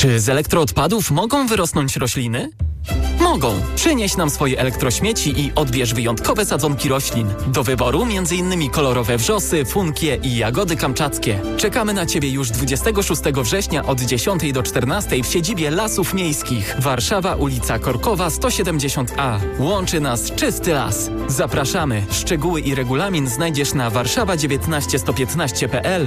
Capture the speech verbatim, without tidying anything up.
Czy z elektroodpadów mogą wyrosnąć rośliny? Mogą. Przynieś nam swoje elektrośmieci i odbierz wyjątkowe sadzonki roślin. Do wyboru m.in. kolorowe wrzosy, funkie i jagody kamczackie. Czekamy na Ciebie już dwudziestego szóstego września od dziesiątej do czternastej w siedzibie Lasów Miejskich. Warszawa, ulica Korkowa sto siedemdziesiąt A. Łączy nas czysty las. Zapraszamy. Szczegóły i regulamin znajdziesz na warszawa dziewiętnaście sto piętnaście kropka p l